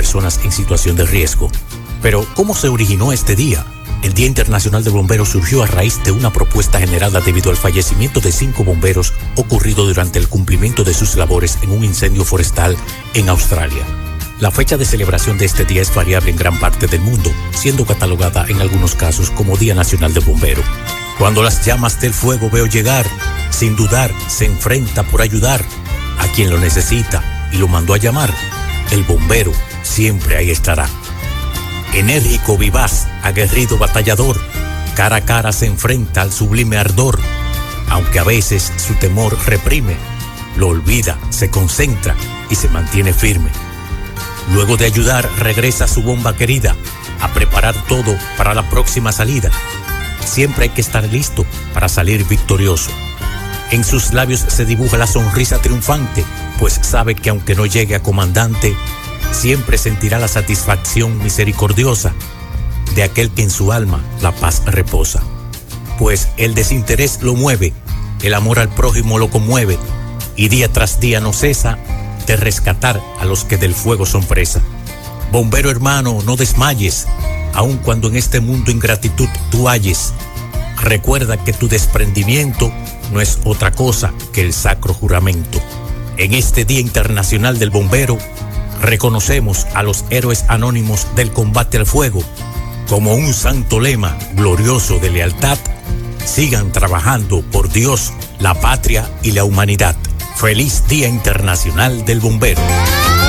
personas en situación de riesgo. Pero, ¿cómo se originó este día? El Día Internacional del Bombero surgió a raíz de una propuesta generada debido al fallecimiento de 5 bomberos ocurrido durante el cumplimiento de sus labores en un incendio forestal en Australia. La fecha de celebración de este día es variable en gran parte del mundo, siendo catalogada en algunos casos como Día Nacional del Bombero. Cuando las llamas del fuego veo llegar, sin dudar se enfrenta por ayudar a quien lo necesita y lo mandó a llamar. El bombero siempre ahí estará. Enérgico, vivaz, aguerrido, batallador, cara a cara se enfrenta al sublime ardor. Aunque a veces su temor reprime, lo olvida, se concentra y se mantiene firme. Luego de ayudar, regresa a su bomba querida, a preparar todo para la próxima salida. Siempre hay que estar listo para salir victorioso. En sus labios se dibuja la sonrisa triunfante, pues sabe que aunque no llegue a comandante, siempre sentirá la satisfacción misericordiosa de aquel que en su alma la paz reposa. Pues el desinterés lo mueve, el amor al prójimo lo conmueve, y día tras día no cesa de rescatar a los que del fuego son presa. Bombero hermano, no desmayes, aun cuando en este mundo ingratitud tú halles. Recuerda que tu desprendimiento no es otra cosa que el sacro juramento. En este Día Internacional del Bombero, reconocemos a los héroes anónimos del combate al fuego como un santo lema glorioso de lealtad. Sigan trabajando por Dios, la patria y la humanidad. Feliz Día Internacional del Bombero.